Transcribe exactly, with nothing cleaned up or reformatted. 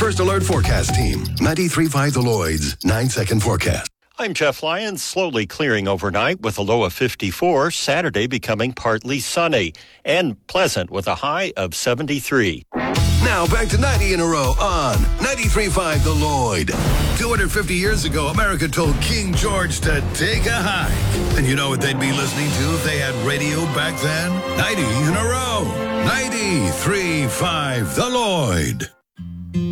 First Alert Forecast Team. ninety-three point five The Lloyd's nine-second forecast. I'm Jeff Lyons, slowly clearing overnight with a low of fifty-four. Saturday becoming partly sunny and pleasant with a high of seventy-three. Now back to ninety in a row on ninety-three point five The Lloyd. two hundred fifty years ago, America told King George to take a hike. And you know what they'd be listening to if they had radio back then? ninety in a row. ninety-three point five The Lloyd.